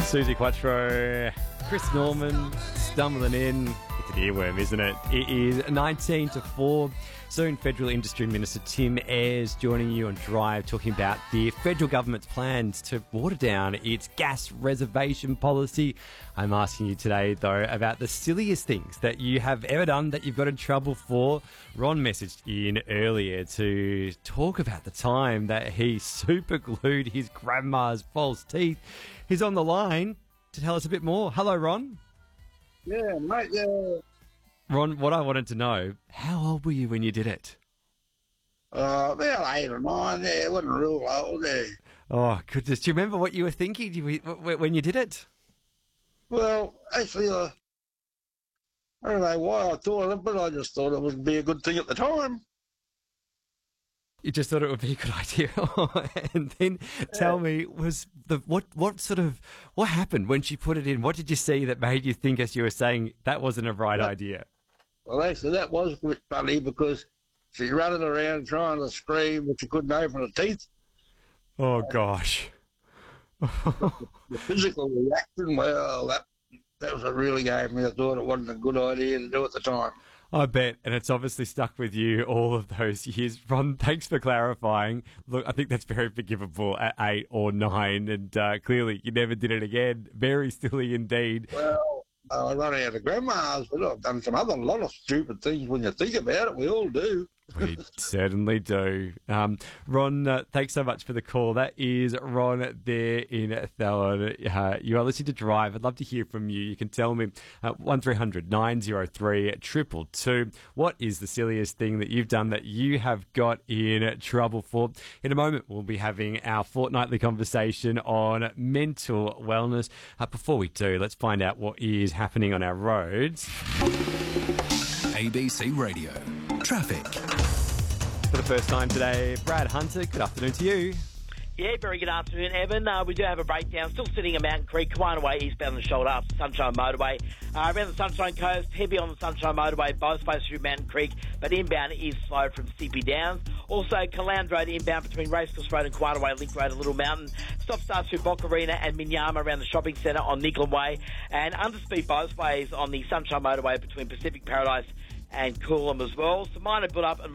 Susie Quattro, Chris Norman, stumbling in. It's an earworm, isn't it? It is 19 to 4. Soon, Federal Industry Minister Tim Ayres joining you on Drive, talking about the federal government's plans to water down its gas reservation policy. I'm asking you today, though, about the silliest things that you have ever done that you've got in trouble for. Ron messaged in earlier to talk about the time that he super glued his grandma's false teeth. He's on the line to tell us a bit more. Hello, Ron. Yeah, mate, yeah. Ron, what I wanted to know, how old were you when you did it? About 8 or 9, yeah, it wasn't real old, yeah. Oh, goodness. Do you remember what you were thinking when you did it? Well, actually, I don't know why I thought of it, but I just thought it would be a good thing at the time. You just thought it would be a good idea. And then tell me, what happened when she put it in? What did you see that made you think, as you were saying, that wasn't a right idea? Well, actually, that was a bit funny because she's running around trying to scream, but she couldn't open her teeth. Oh, gosh. The physical reaction, well, that was what really gave me. I thought it wasn't a good idea to do at the time. I bet, and it's obviously stuck with you all of those years. Ron, thanks for clarifying. Look, I think that's very forgivable at 8 or 9, and clearly you never did it again. Very silly indeed. Well, I run out of grandma's, but I've done a lot of stupid things when you think about it. We all do. We certainly do. Ron, thanks so much for the call. That is Ron there in Thallon. You are listening to Drive. I'd love to hear from you. You can tell me 1300 903 222. What is the silliest thing that you've done that you have got in trouble for? In a moment, we'll be having our fortnightly conversation on mental wellness. Before we do, let's find out what is happening on our roads. ABC Radio. Traffic. For the first time today, Brad Hunter, good afternoon to you. Yeah, very good afternoon, Evan. We do have a breakdown. Still sitting at Mountain Creek, Kawana Way, eastbound on the shoulder up to Sunshine Motorway. Around the Sunshine Coast, heavy on the Sunshine Motorway, both ways through Mountain Creek, but inbound is slow from Sippy Downs. Also, Calound Road inbound between Racecourse Road and Kawana Way, Link Road and Little Mountain. Stop starts through Bock Arena and Minyama around the shopping centre on Nicklin Way. And underspeed both ways on the Sunshine Motorway between Pacific Paradise and Coolum as well. Some minor build-up and